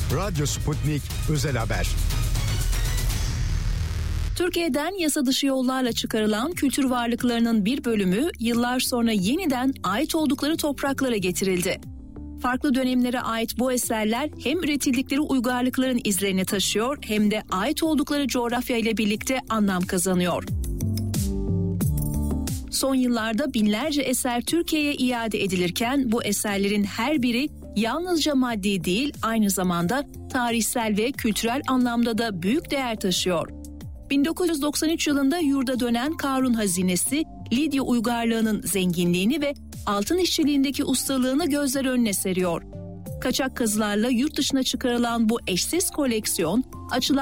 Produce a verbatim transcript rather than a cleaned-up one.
Radyo Sputnik Özel Haber. Türkiye'den yasa dışı yollarla çıkarılan kültür varlıklarının bir bölümü yıllar sonra yeniden ait oldukları topraklara getirildi. Farklı dönemlere ait bu eserler hem üretildikleri uygarlıkların izlerini taşıyor hem de ait oldukları coğrafya ile birlikte anlam kazanıyor. Son yıllarda binlerce eser Türkiye'ye iade edilirken bu eserlerin her biri yalnızca maddi değil, aynı zamanda tarihsel ve kültürel anlamda da büyük değer taşıyor. bin dokuz yüz doksan üç yılında yurda dönen Karun hazinesi, Lidya uygarlığının zenginliğini ve altın işçiliğindeki ustalığını gözler önüne seriyor. Kaçak kazılarla yurt dışına çıkarılan bu eşsiz koleksiyon, açılan